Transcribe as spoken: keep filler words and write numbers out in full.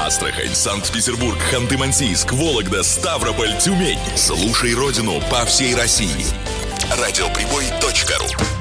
Астрахань, Санкт-Петербург, Ханты-Мансийск, Вологда, Ставрополь, Тюмень. Слушай родину по всей России. радиоприбой точка ру